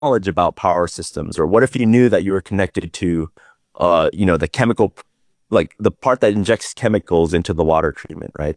knowledge about power systems? Or what if you knew that you were connected to, the chemical, like the part that injects chemicals into the water treatment, right?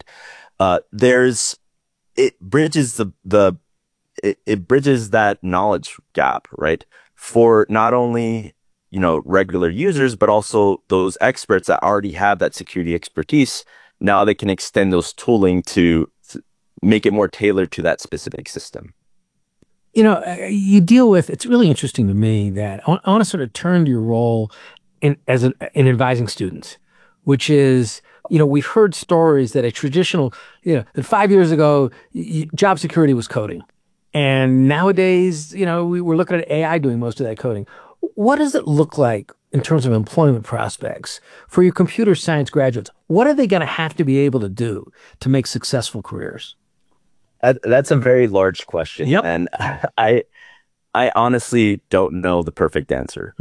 It bridges it bridges that knowledge gap, right? For not only, regular users, but also those experts that already have that security expertise. Now they can extend those tooling to make it more tailored to that specific system. You deal with, it's really interesting to me that I want to sort of turn to your role in advising students, which is, we've heard stories that a traditional, that 5 years ago, job security was coding. And nowadays, we're looking at AI doing most of that coding. What does it look like in terms of employment prospects for your computer science graduates? What are they going to have to be able to do to make successful careers? That's a very large question. Yep. And I honestly don't know the perfect answer.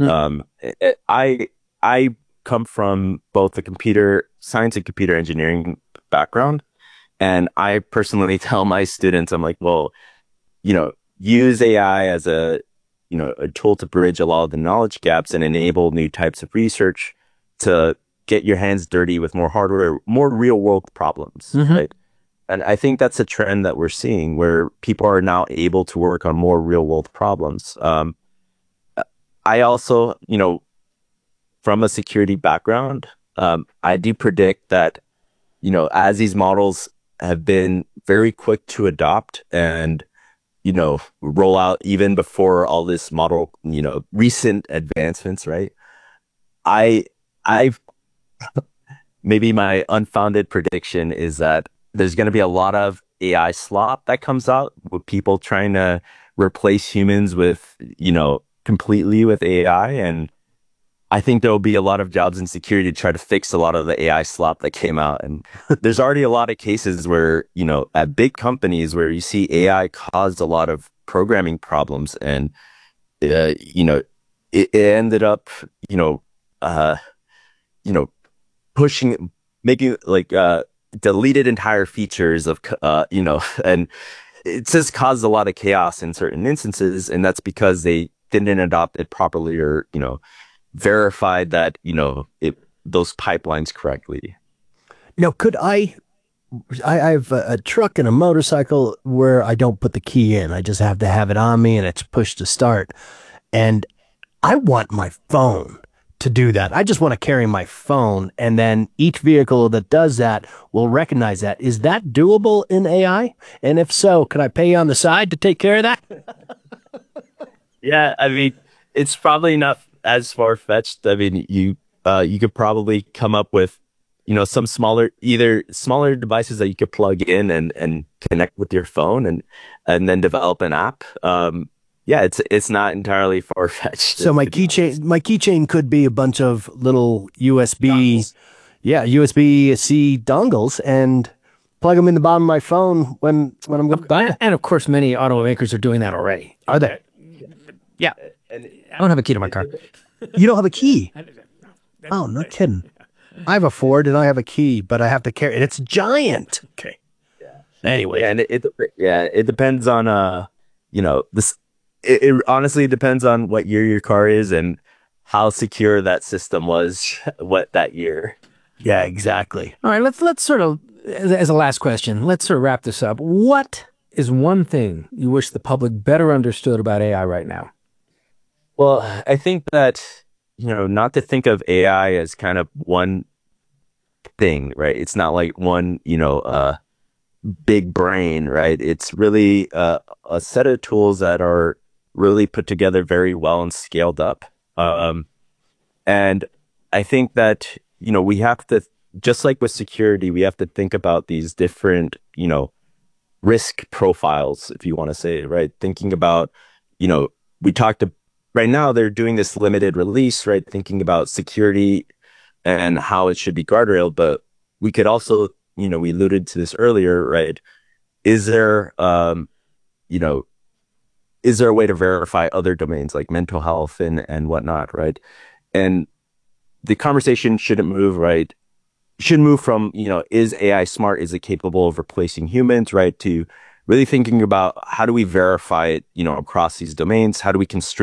I come from both the computer science and computer engineering background. And I personally tell my students, I'm like, well, use AI as a tool to bridge a lot of the knowledge gaps and enable new types of research to get your hands dirty with more hardware, more real world problems, right? And I think that's a trend that we're seeing where people are now able to work on more real world problems. I also, from a security background, I do predict that, as these models have been very quick to adopt and, roll out even before all this model, recent advancements, right? I've maybe my unfounded prediction is that there's going to be a lot of AI slop that comes out with people trying to replace humans with, completely with AI. And I think there'll be a lot of jobs in security to try to fix a lot of the AI slop that came out. And there's already a lot of cases where, at big companies where you see AI caused a lot of programming problems and, it ended up, pushing, making like, deleted entire features of, and it just caused a lot of chaos in certain instances. And that's because they didn't adopt it properly or, verified that, those pipelines correctly. Now, could I have a truck and a motorcycle where I don't put the key in. I just have to have it on me and it's push to start. And I want my phone to do that. I just want to carry my phone, and then each vehicle that does that will recognize that. Is that doable in AI? And if so, can I pay you on the side to take care of that? Yeah, I mean, it's probably not as far-fetched. I mean, you could probably come up with, some smaller devices that you could plug in and connect with your phone and then develop an app. Yeah, it's not entirely far-fetched. So my keychain could be a bunch of little USB-C dongles, and plug them in the bottom of my phone when I'm going. And of course, many automakers are doing that already. Are they? Yeah. I don't have a key to my car. You don't have a key? Oh, no kidding. I have a Ford and I have a key, but I have to carry it. It's giant. Okay. Yeah. Anyway, and it depends on this. It honestly depends on what year your car is and how secure that system was that year. Yeah, exactly. All right, let's sort of, as a last question, let's sort of wrap this up. What is one thing you wish the public better understood about AI right now? Well, I think that, not to think of AI as kind of one thing, right? It's not like one, big brain, right? It's really a set of tools that are really put together very well and scaled up. And I think that, we have to, just like with security, we have to think about these different, risk profiles, if you want to say, right? Thinking about, right now they're doing this limited release, right? Thinking about security and how it should be guardrailed, but we could also, we alluded to this earlier, right? Is there a way to verify other domains like mental health and whatnot, right? And the conversation shouldn't move, right? Should move from, is AI smart? Is it capable of replacing humans, right? To really thinking about how do we verify it, across these domains? How do we constrain